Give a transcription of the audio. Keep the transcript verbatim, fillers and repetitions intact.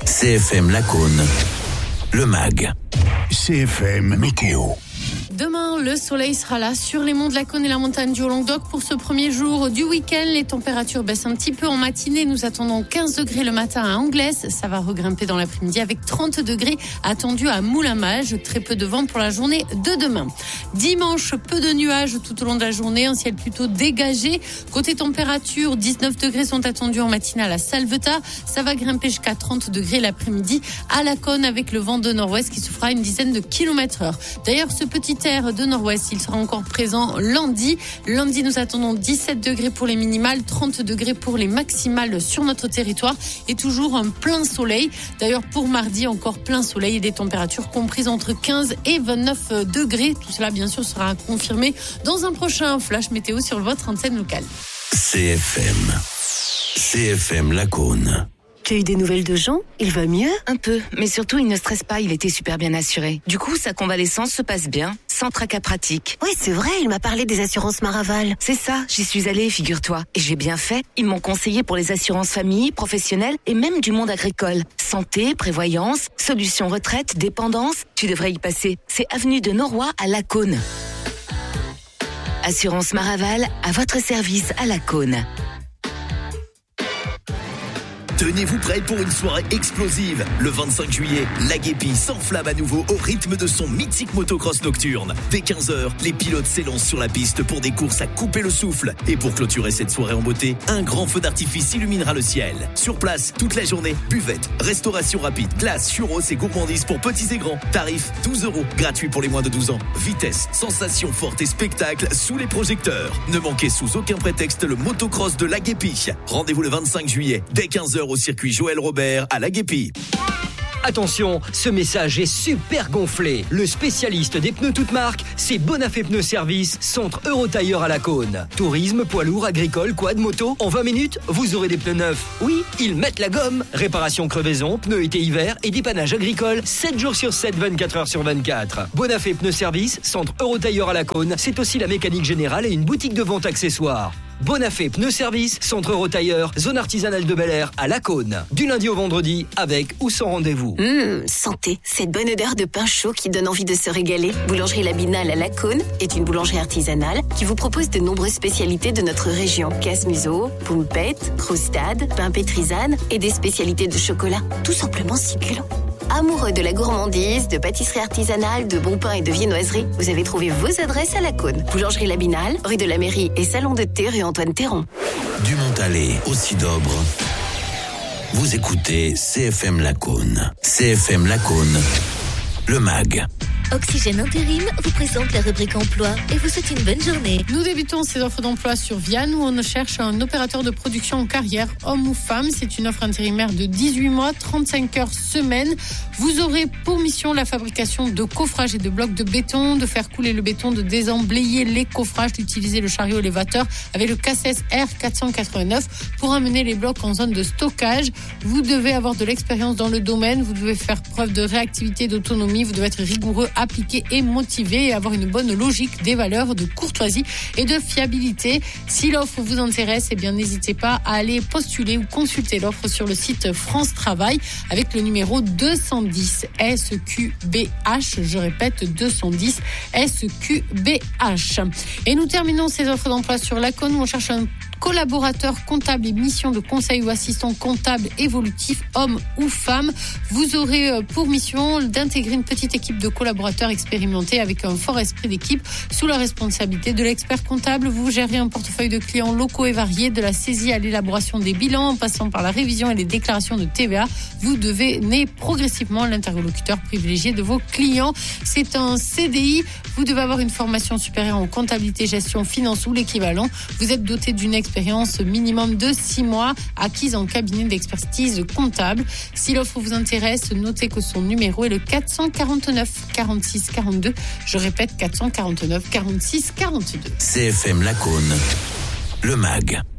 C F M Lacaune, le mag. C F M Météo. Demain, le soleil sera là sur les monts de la Cône et la montagne du Haut-Languedoc pour ce premier jour du week-end. Les températures baissent un petit peu en matinée. Nous attendons quinze degrés le matin à Anglaise. Ça va regrimper dans l'après-midi avec trente degrés attendus à Moulamage. Très peu de vent pour la journée de demain. Dimanche, peu de nuages tout au long de la journée. Un ciel plutôt dégagé. Côté température, dix-neuf degrés sont attendus en matinée à la Salvetat. Ça va grimper jusqu'à trente degrés l'après-midi à la Cône avec le vent de nord-ouest qui soufflera une dizaine de kilomètres heure. D'ailleurs, ce petit air de nord-ouest, il sera encore présent lundi. Lundi, nous attendons dix-sept degrés pour les minimales, trente degrés pour les maximales sur notre territoire et toujours un plein soleil. D'ailleurs, pour mardi, encore plein soleil et des températures comprises entre quinze et vingt-neuf degrés. Tout cela, bien sûr, sera confirmé dans un prochain flash météo sur votre antenne locale. C F M. C F M Lacaune. Tu as eu des nouvelles de Jean ? Il va mieux ? Un peu, mais surtout il ne stresse pas, il était super bien assuré. Du coup, sa convalescence se passe bien, sans tracas pratiques. Oui, c'est vrai, il m'a parlé des assurances Maraval. C'est ça, j'y suis allée, figure-toi. Et j'ai bien fait, ils m'ont conseillé pour les assurances famille, professionnelles et même du monde agricole. Santé, prévoyance, solutions retraite, dépendance, tu devrais y passer. C'est avenue de Noroy à Lacaune. Assurance Maraval, à votre service à Lacaune. Tenez-vous prêts pour une soirée explosive. Le vingt-cinq juillet, la Guépie s'enflamme à nouveau au rythme de son mythique motocross nocturne. Dès quinze heures, les pilotes s'élancent sur la piste pour des courses à couper le souffle. Et pour clôturer cette soirée en beauté, un grand feu d'artifice illuminera le ciel. Sur place, toute la journée, buvette, restauration rapide, glace, churros et gourmandises pour petits et grands. Tarif douze euros, gratuit pour les moins de douze ans. Vitesse, sensation forte et spectacle sous les projecteurs. Ne manquez sous aucun prétexte le motocross de la Guépie. Rendez-vous le vingt-cinq juillet, dès quinze heures au circuit Joël Robert à la Guépie. Attention, ce message est super gonflé. Le spécialiste des pneus toutes marques, c'est Bonafé Pneus Service, centre Eurotailleur à Lacaune. Tourisme, poids lourd, agricole, quad, moto. En vingt minutes, vous aurez des pneus neufs. Oui, ils mettent la gomme. Réparation crevaison, pneus été-hiver et dépannage agricole, sept jours sur sept, vingt-quatre heures sur vingt-quatre. Bonafé Pneus Service, centre Eurotailleur à Lacaune, c'est aussi la mécanique générale et une boutique de vente accessoires. Bonafé Pneus Service, centre Eurotailleur, zone artisanale de Bel Air à Lacaune. Du lundi au vendredi, avec ou sans rendez-vous. Mmh, santé, cette bonne odeur de pain chaud qui donne envie de se régaler. Boulangerie La Binale à Lacaune est une boulangerie artisanale qui vous propose de nombreuses spécialités de notre région. Casse-museau, pompette, croustade, pain pétrisane et des spécialités de chocolat. Tout simplement succulent. Amoureux de la gourmandise, de pâtisserie artisanale, de bons pains et de viennoiserie, vous avez trouvé vos adresses à Lacaune. Boulangerie La Binale, rue de la Mairie et salon de thé rue Antoine Théron. Du Montalet au Cidobre, vous écoutez C F M Lacaune. C F M Lacaune, le mag. Oxygène Intérim vous présente la rubrique emploi et vous souhaite une bonne journée. Nous débutons ces offres d'emploi sur Vianne où on cherche un opérateur de production en carrière, homme ou femme. C'est une offre intérimaire de dix-huit mois, trente-cinq heures semaine. Vous aurez pour mission la fabrication de coffrages et de blocs de béton, de faire couler le béton, de désemblayer les coffrages, d'utiliser le chariot élévateur avec le K S S R quatre cent quatre-vingt-neuf pour amener les blocs en zone de stockage. Vous devez avoir de l'expérience dans le domaine, vous devez faire preuve de réactivité, d'autonomie, vous devez être rigoureux, appliqué et motivé et avoir une bonne logique, des valeurs de courtoisie et de fiabilité. Si l'offre vous intéresse, eh bien n'hésitez pas à aller postuler ou consulter l'offre sur le site France Travail avec le numéro deux cent dix S Q B H. Je répète, deux cent dix S Q B H. Et nous terminons ces offres d'emploi sur Lacaune où on cherche un collaborateur comptable et mission de conseil ou assistant comptable évolutif, homme ou femme. Vous aurez pour mission d'intégrer une petite équipe de collaborateurs expérimentés avec un fort esprit d'équipe sous la responsabilité de l'expert comptable. Vous gérez un portefeuille de clients locaux et variés, de la saisie à l'élaboration des bilans, en passant par la révision et les déclarations de T V A. Vous devenez progressivement l'interlocuteur privilégié de vos clients. C'est un C D I. Vous devez avoir une formation supérieure en comptabilité, gestion, finance ou l'équivalent. Vous êtes doté d'une expérience minimum de six mois acquise en cabinet d'expertise comptable. Si l'offre vous intéresse, notez que son numéro est le quatre cent quarante-neuf quarante-six quarante-deux. Je répète, quatre cent quarante-neuf quarante-six quarante-deux. C F M Lacaune, le mag.